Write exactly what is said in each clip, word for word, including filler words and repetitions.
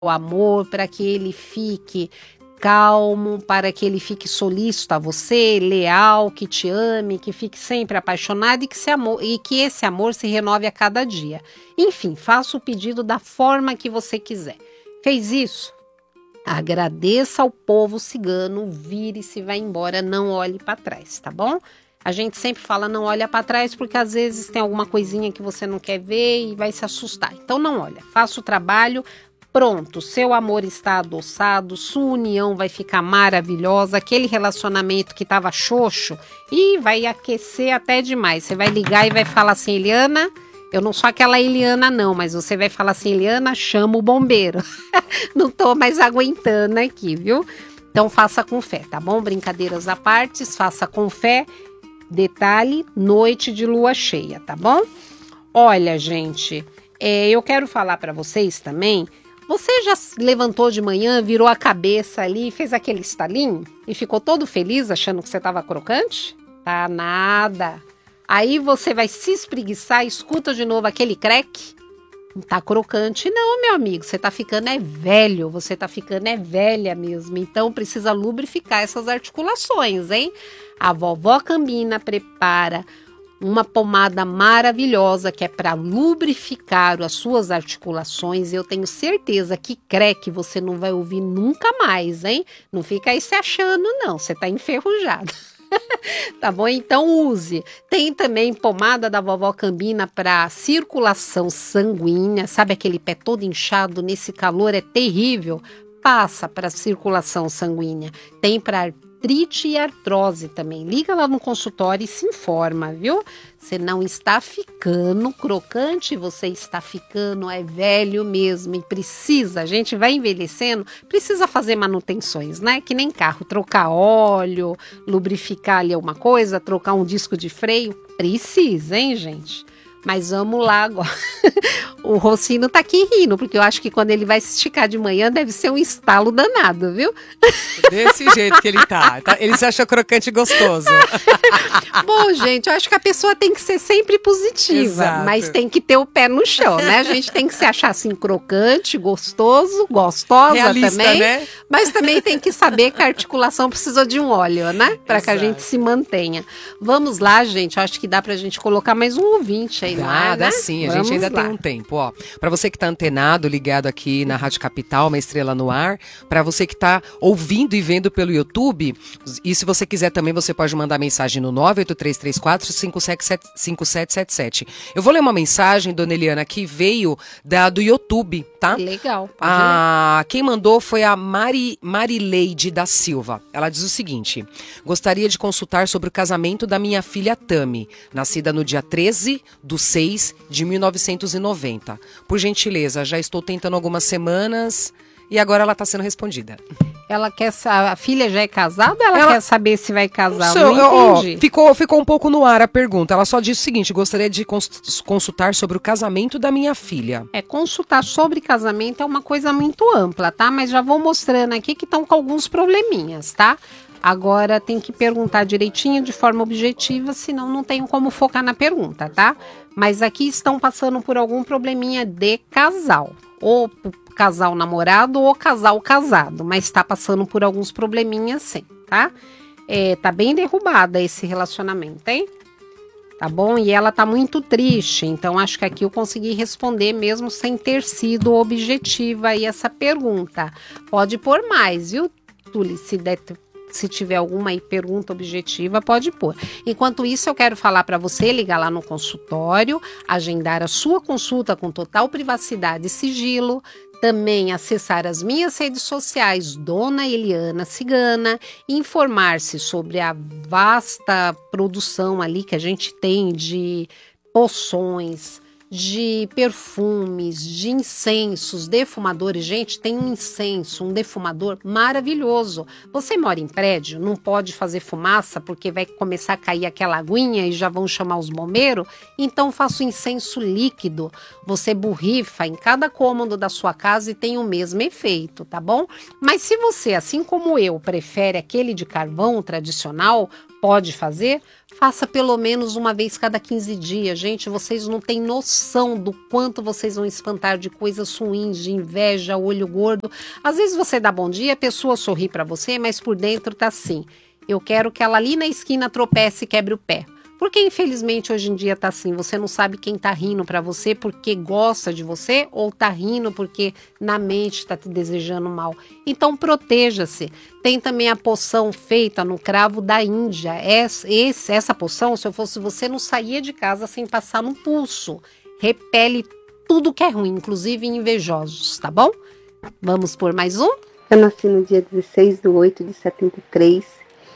o amor, para que ele fique calmo, para que ele fique solícito a você, leal, que te ame, que fique sempre apaixonado e que, esse amor, e que esse amor se renove a cada dia. Enfim, faça o pedido da forma que você quiser. Fez isso? Agradeça ao povo cigano, vire-se e vai embora, não olhe para trás, tá bom? A gente sempre fala não olha para trás porque às vezes tem alguma coisinha que você não quer ver e vai se assustar. Então não olha, faça o trabalho. Pronto, seu amor está adoçado, sua união vai ficar maravilhosa, aquele relacionamento que estava xoxo e vai aquecer até demais. Você vai ligar e vai falar assim, Eliana, eu não sou aquela Eliana não, mas você vai falar assim, Eliana, chama o bombeiro. Não tô mais aguentando aqui, viu? Então faça com fé, tá bom? Brincadeiras à parte, faça com fé. Detalhe, noite de lua cheia, tá bom? Olha, gente, é, eu quero falar para vocês também. Você já levantou de manhã, virou a cabeça ali, fez aquele estalinho e ficou todo feliz achando que você estava crocante? Tá nada. Aí você vai se espreguiçar, escuta de novo aquele creque. Não tá crocante não, meu amigo. Você tá ficando é velho, você tá ficando é velha mesmo. Então precisa lubrificar essas articulações, hein? A vovó Cambina prepara uma pomada maravilhosa que é para lubrificar as suas articulações. Eu tenho certeza que creque você não vai ouvir nunca mais, hein? Não fica aí se achando, não. Você tá enferrujado. Tá bom? Então use. Tem também pomada da vovó Cambina para circulação sanguínea. Sabe aquele pé todo inchado nesse calor? É terrível. Passa para circulação sanguínea. Tem para artrite e artrose também. Liga lá no consultório e se informa, viu? Você não está ficando crocante, você está ficando é velho mesmo e precisa, a gente vai envelhecendo, precisa fazer manutenções, né? Que nem carro, trocar óleo, lubrificar ali alguma coisa, trocar um disco de freio, precisa, hein, gente? Mas vamos lá agora. O Rocino tá aqui rindo, porque eu acho que quando ele vai se esticar de manhã deve ser um estalo danado, viu? Desse jeito que ele tá. Ele se acha crocante e gostoso. Bom, gente, eu acho que a pessoa tem que ser sempre positiva, Exato. Mas tem que ter o pé no chão, né? A gente tem que se achar assim crocante, gostoso, gostosa realista, também. Né? Mas também tem que saber que a articulação precisa de um óleo, né? Para que a gente se mantenha. Vamos lá, gente. Eu acho que dá pra gente colocar mais um ouvinte aí, dá, não é, né? Dá sim, a Vamos gente ainda lá. tem um tempo, ó. Para você que tá antenado, ligado aqui na Rádio Capital, uma estrela no ar, para você que tá ouvindo e vendo pelo YouTube, e se você quiser também, você pode mandar mensagem no nove oito três três quatro cinco sete sete sete. Eu vou ler uma mensagem, dona Eliana, que veio da, do YouTube, tá? Legal, pode a, ler. Quem mandou foi a Mari, Marileide da Silva. Ela diz o seguinte: gostaria de consultar sobre o casamento da minha filha Tami, nascida no dia treze de seis de mil novecentos e noventa. Por gentileza, já estou tentando algumas semanas e agora ela está sendo respondida. Ela quer a filha já é casada ou ela, ela quer saber se vai casar? Não, não entendi. Ó, ficou, ficou um pouco no ar a pergunta. Ela só disse o seguinte: gostaria de cons- consultar sobre o casamento da minha filha. É, consultar sobre casamento é uma coisa muito ampla, tá? Mas já vou mostrando aqui que estão com alguns probleminhas, tá? Agora tem que perguntar direitinho, de forma objetiva, senão não tenho como focar na pergunta, tá? Mas aqui estão passando por algum probleminha de casal. Ou casal namorado ou casal casado. Mas está passando por alguns probleminhas sim, tá? É, tá bem derrubada esse relacionamento, hein? Tá bom? E ela tá muito triste. Então acho que aqui eu consegui responder mesmo sem ter sido objetiva aí essa pergunta. Pode pôr mais, viu, Tuli? Se der... Se tiver alguma aí pergunta objetiva, pode pôr. Enquanto isso, eu quero falar para você ligar lá no consultório, agendar a sua consulta com total privacidade e sigilo, também acessar as minhas redes sociais, Dona Eliana Cigana, informar-se sobre a vasta produção ali que a gente tem de poções, de perfumes, de incensos, defumadores. Gente, tem um incenso, um defumador maravilhoso. Você mora em prédio, não pode fazer fumaça porque vai começar a cair aquela aguinha e já vão chamar os bombeiros? Então faça o incenso líquido. Você borrifa em cada cômodo da sua casa e tem o mesmo efeito, tá bom? Mas se você, assim como eu, prefere aquele de carvão tradicional, pode fazer, faça pelo menos uma vez cada quinze dias. Gente, vocês não têm noção do quanto vocês vão espantar de coisas ruins, de inveja, olho gordo. Às vezes você dá bom dia, a pessoa sorri para você, mas por dentro tá assim: eu quero que ela ali na esquina tropece e quebre o pé. Porque infelizmente hoje em dia tá assim, você não sabe quem tá rindo pra você porque gosta de você ou tá rindo porque na mente tá te desejando mal. Então proteja-se. Tem também a poção feita no cravo da Índia. Essa, esse, essa poção, se eu fosse você, não saía de casa sem passar no pulso. Repele tudo que é ruim, inclusive invejosos, tá bom? Vamos por mais um? Eu nasci no dia dezesseis de oito de setenta e três.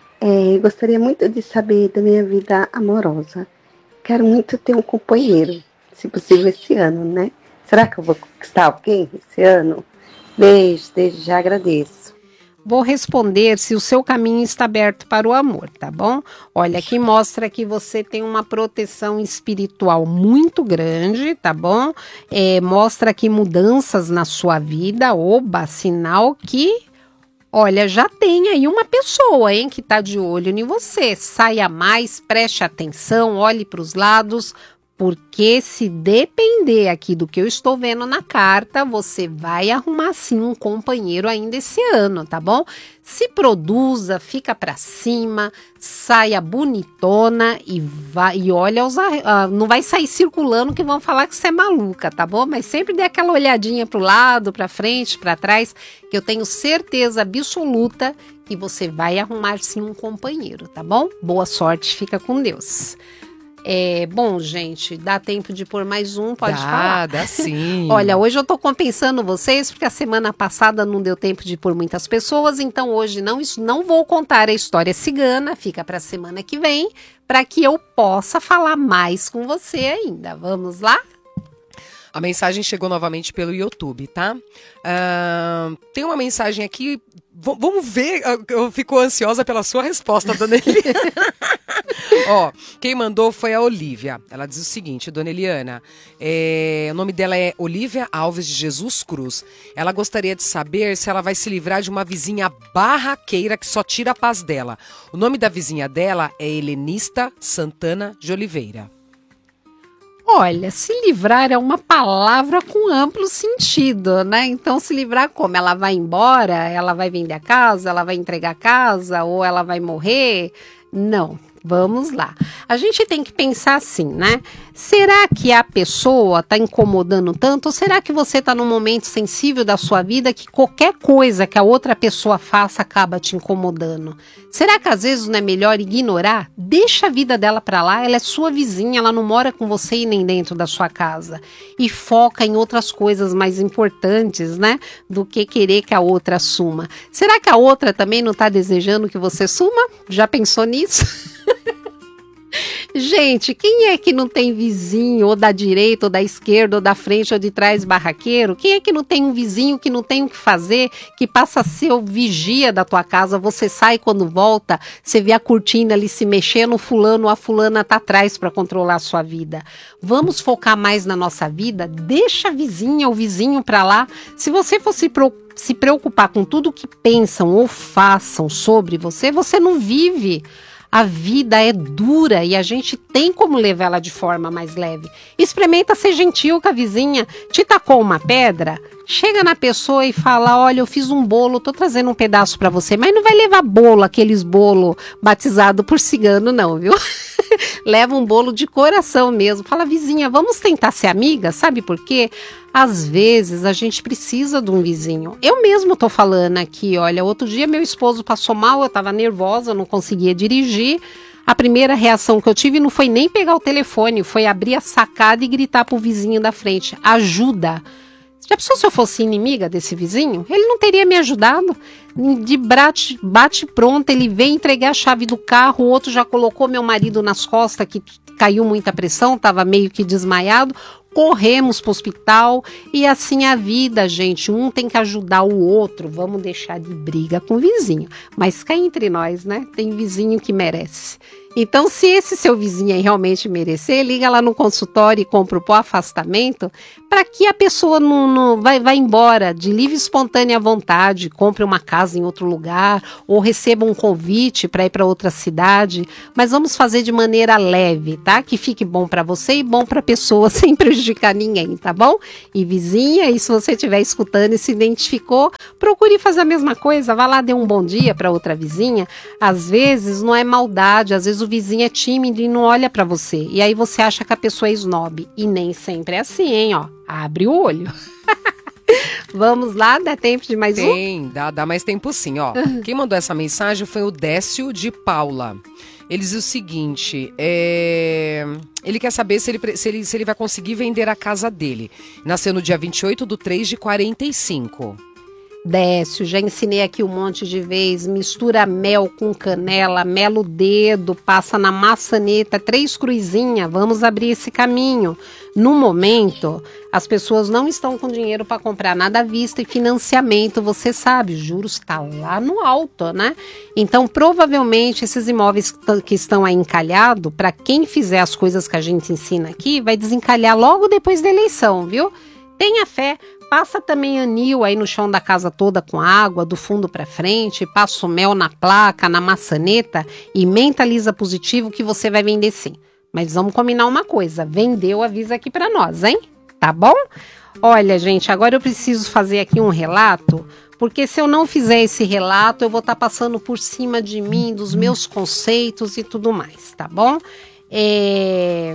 É, gostaria muito de saber da minha vida amorosa. Quero muito ter um companheiro, se possível esse ano, né? Será que eu vou conquistar alguém esse ano? Beijo, desde já agradeço. Vou responder se o seu caminho está aberto para o amor, tá bom? Olha, aqui mostra que você tem uma proteção espiritual muito grande, tá bom? É, mostra aqui mudanças na sua vida, oba, sinal que... Olha, já tem aí uma pessoa, hein, que tá de olho em você. Saia mais, preste atenção, olhe para os lados, porque se depender aqui do que eu estou vendo na carta, você vai arrumar sim um companheiro ainda esse ano, tá bom? Se produza, fica para cima, saia bonitona e, vai, e olha, os, uh, não vai sair circulando que vão falar que você é maluca, tá bom? Mas sempre dê aquela olhadinha pro lado, para frente, para trás, que eu tenho certeza absoluta que você vai arrumar sim um companheiro, tá bom? Boa sorte, fica com Deus. É, bom, gente, dá tempo de pôr mais um, pode dá, falar. Dá sim. Olha, hoje eu tô compensando vocês, porque a semana passada não deu tempo de pôr muitas pessoas, então hoje não, não vou contar a história cigana, fica para a semana que vem, para que eu possa falar mais com você ainda. Vamos lá? A mensagem chegou novamente pelo YouTube, tá? Uh, tem uma mensagem aqui, v- vamos ver, eu fico ansiosa pela sua resposta, dona Eli. Ó, quem mandou foi a Olívia. Ela diz o seguinte: Dona Eliana, é, o nome dela é Olívia Alves de Jesus Cruz. Ela gostaria de saber se ela vai se livrar de uma vizinha barraqueira que só tira a paz dela. O nome da vizinha dela é Helenista Santana de Oliveira. Olha, se livrar é uma palavra com amplo sentido, né? Então, se livrar como? Ela vai embora? Ela vai vender a casa? Ela vai entregar a casa? Ou ela vai morrer? Não. Vamos lá. A gente tem que pensar assim, né? Será que a pessoa está incomodando tanto? Ou será que você está num momento sensível da sua vida que qualquer coisa que a outra pessoa faça acaba te incomodando? Será que às vezes não é melhor ignorar? Deixa a vida dela para lá, ela é sua vizinha, ela não mora com você e nem dentro da sua casa. E foca em outras coisas mais importantes, né? Do que querer que a outra suma. Será que a outra também não está desejando que você suma? Já pensou nisso? Gente, quem é que não tem vizinho, ou da direita, ou da esquerda, ou da frente, ou de trás barraqueiro? Quem é que não tem um vizinho que não tem o que fazer, que passa a ser o vigia da tua casa? Você sai quando volta, você vê a cortina ali se mexendo, o fulano ou a fulana tá atrás para controlar a sua vida. Vamos focar mais na nossa vida? Deixa a vizinha ou vizinho para lá. Se você fosse preocupar, se preocupar com tudo que pensam ou façam sobre você, você não vive. A vida é dura e a gente tem como levar ela de forma mais leve. Experimenta ser gentil com a vizinha. Te tacou uma pedra? Chega na pessoa e fala: olha, eu fiz um bolo, tô trazendo um pedaço para você. Mas não vai levar bolo, aqueles bolo batizado por cigano não, viu? Leva um bolo de coração mesmo. Fala: vizinha, vamos tentar ser amiga? Sabe por quê? Às vezes a gente precisa de um vizinho. Eu mesmo tô falando aqui, olha, outro dia meu esposo passou mal, eu tava nervosa, eu não conseguia dirigir. A primeira reação que eu tive não foi nem pegar o telefone, foi abrir a sacada e gritar pro vizinho da frente: ajuda! Já pensou se eu fosse inimiga desse vizinho? Ele não teria me ajudado. De bate, bate pronto, ele vem entregar a chave do carro, o outro já colocou meu marido nas costas, que caiu muita pressão, estava meio que desmaiado. Corremos para o hospital e assim a vida, gente. Um tem que ajudar o outro. Vamos deixar de briga com o vizinho. Mas cá entre nós, né? Tem vizinho que merece. Então, se esse seu vizinho aí realmente merecer, liga lá no consultório e compra o pó afastamento para que a pessoa não, não vai, vai embora de livre e espontânea vontade, compre uma casa em outro lugar ou receba um convite para ir para outra cidade, mas vamos fazer de maneira leve, tá? Que fique bom para você e bom para a pessoa sem prejudicar ninguém, tá bom? E vizinha, e se você estiver escutando e se identificou, procure fazer a mesma coisa, vá lá, dê um bom dia para outra vizinha. Às vezes não é maldade, às vezes o vizinho é tímido e não olha para você, e aí você acha que a pessoa é snob, e nem sempre é assim, hein, ó. Abre o olho. Vamos lá, dá tempo de mais um? Tem, dá, dá mais tempo sim, ó. Quem mandou essa mensagem foi o Décio de Paula. Ele diz o seguinte, é... ele quer saber se ele, se, ele, se ele vai conseguir vender a casa dele. Nasceu no dia vinte e oito de três de quarenta e cinco. Décio, já ensinei aqui um monte de vezes, mistura mel com canela, mela o dedo, passa na maçaneta, três cruzinhas, vamos abrir esse caminho. No momento, as pessoas não estão com dinheiro para comprar nada à vista e financiamento, você sabe, os juros está lá no alto, né? Então, provavelmente, esses imóveis que estão aí encalhados, para quem fizer as coisas que a gente ensina aqui, vai desencalhar logo depois da eleição, viu? Tenha fé. Passa também anil aí no chão da casa toda com água, do fundo para frente, passa o mel na placa, na maçaneta e mentaliza positivo que você vai vender sim. Mas vamos combinar uma coisa, vendeu, avisa aqui para nós, hein? Tá bom? Olha, gente, agora eu preciso fazer aqui um relato, porque se eu não fizer esse relato, eu vou estar tá passando por cima de mim, dos meus conceitos e tudo mais, tá bom? É...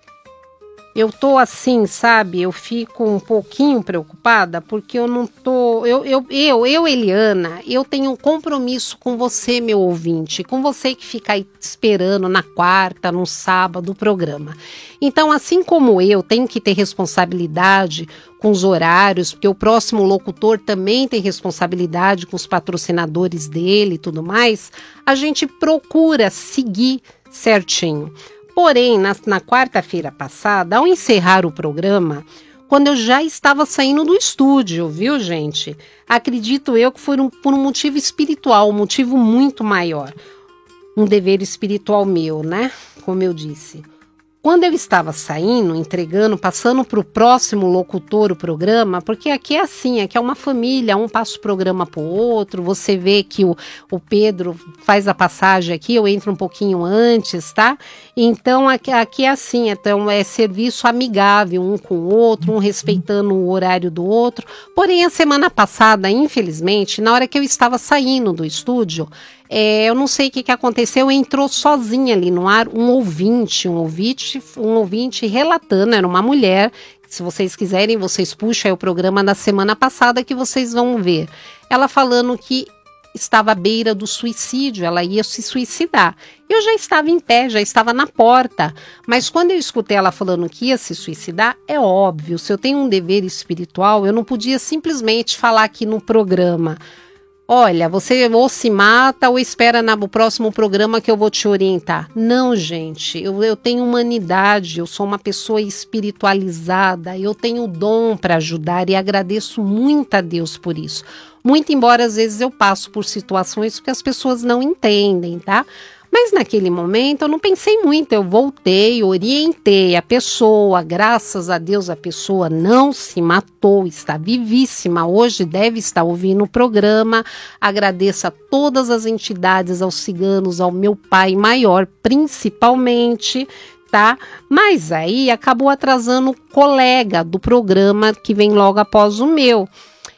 Eu tô assim, sabe, eu fico um pouquinho preocupada porque eu não tô, eu, eu, eu, eu, Eliana, eu tenho um compromisso com você, meu ouvinte, com você que fica aí esperando na quarta, no sábado o programa. Então, assim como eu tenho que ter responsabilidade com os horários, porque o próximo locutor também tem responsabilidade com os patrocinadores dele e tudo mais, a gente procura seguir certinho. Porém, na, na quarta-feira passada, ao encerrar o programa, quando eu já estava saindo do estúdio, viu, gente? Acredito eu que foi um, por um motivo espiritual, um motivo muito maior. Um dever espiritual meu, né? Como eu disse. Quando eu estava saindo, entregando, passando para o próximo locutor o programa, porque aqui é assim, aqui é uma família, um passa o programa para o outro, você vê que o, o Pedro faz a passagem aqui, eu entro um pouquinho antes, tá? Então aqui, aqui é assim, então é serviço amigável um com o outro, um respeitando o horário do outro. Porém, a semana passada, infelizmente, na hora que eu estava saindo do estúdio, É, eu não sei o que, que aconteceu, entrou sozinha ali no ar um ouvinte, um ouvinte, um ouvinte relatando, era uma mulher, se vocês quiserem, vocês puxam aí o programa da semana passada que vocês vão ver. Ela falando que estava à beira do suicídio, ela ia se suicidar. Eu já estava em pé, já estava na porta, mas quando eu escutei ela falando que ia se suicidar, é óbvio, se eu tenho um dever espiritual, eu não podia simplesmente falar aqui no programa: olha, você ou se mata ou espera no próximo programa que eu vou te orientar. Não, gente, eu, eu tenho humanidade, eu sou uma pessoa espiritualizada, eu tenho dom para ajudar e agradeço muito a Deus por isso. Muito embora às vezes eu passo por situações que as pessoas não entendem, tá? Mas naquele momento eu não pensei muito, eu voltei, orientei a pessoa, graças a Deus a pessoa não se matou, está vivíssima, hoje deve estar ouvindo o programa. Agradeço a todas as entidades, aos ciganos, ao meu pai maior, principalmente, tá? Mas aí acabou atrasando o colega do programa que vem logo após o meu.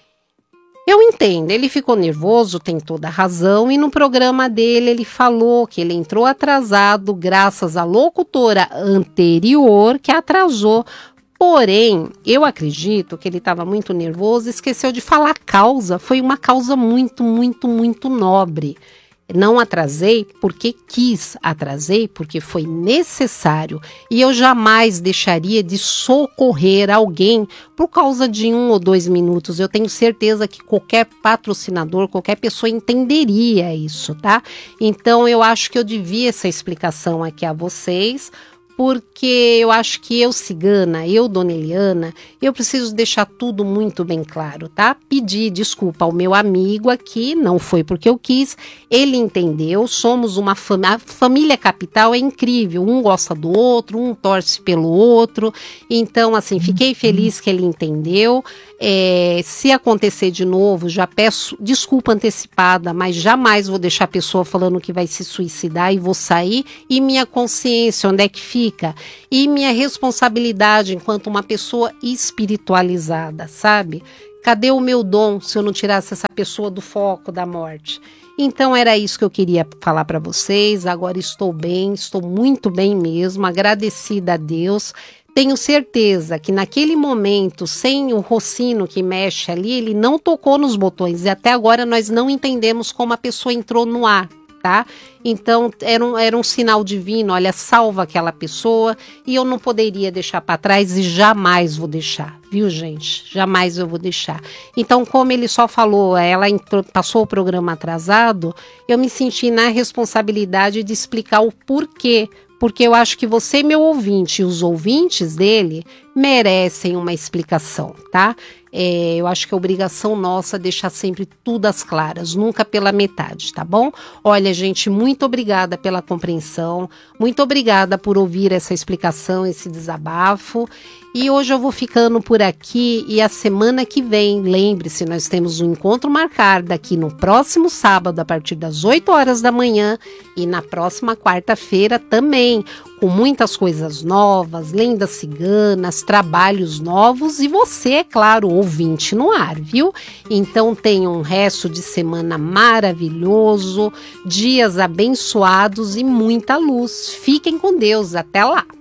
Eu entendo, ele ficou nervoso, tem toda a razão, e no programa dele ele falou que ele entrou atrasado graças à locutora anterior que atrasou. Porém, eu acredito que ele estava muito nervoso, esqueceu de falar a causa, foi uma causa muito, muito, muito nobre. Não atrasei porque quis, atrasei porque foi necessário e eu jamais deixaria de socorrer alguém por causa de um ou dois minutos. Eu tenho certeza que qualquer patrocinador, qualquer pessoa entenderia isso, tá? Então eu acho que eu devia essa explicação aqui a vocês. porque eu acho que eu, cigana, eu, dona Eliana, eu preciso deixar tudo muito bem claro, tá? Pedir desculpa ao meu amigo aqui, não foi porque eu quis, ele entendeu, somos uma família, a família Capital é incrível, um gosta do outro, um torce pelo outro, então assim, fiquei feliz que ele entendeu. É, se acontecer de novo, já peço desculpa antecipada, mas jamais vou deixar a pessoa falando que vai se suicidar e vou sair. E minha consciência, onde é que fica? E minha responsabilidade enquanto uma pessoa espiritualizada, sabe? Cadê o meu dom se eu não tirasse essa pessoa do foco da morte? Então era isso que eu queria falar para vocês. Agora estou bem, estou muito bem mesmo, agradecida a Deus. Tenho certeza que naquele momento, sem o Rossino que mexe ali, ele não tocou nos botões. E até agora nós não entendemos como a pessoa entrou no ar, tá? Então era um, era um sinal divino, olha, salva aquela pessoa. E eu não poderia deixar para trás e jamais vou deixar, viu, gente? Jamais eu vou deixar. Então, como ele só falou, ela entrou, passou o programa atrasado, eu me senti na responsabilidade de explicar o porquê. Porque eu acho que você, meu ouvinte, e os ouvintes dele merecem uma explicação, tá? É, eu acho que é obrigação nossa deixar sempre tudo às claras, nunca pela metade, tá bom? Olha, gente, muito obrigada pela compreensão, muito obrigada por ouvir essa explicação, esse desabafo. E hoje eu vou ficando por aqui e a semana que vem, lembre-se, nós temos um encontro marcado aqui no próximo sábado, a partir das oito horas da manhã e na próxima quarta-feira também, com muitas coisas novas, lendas ciganas, trabalhos novos e você, é claro, ouvinte no ar, viu? Então tenha um resto de semana maravilhoso, dias abençoados e muita luz. Fiquem com Deus, até lá!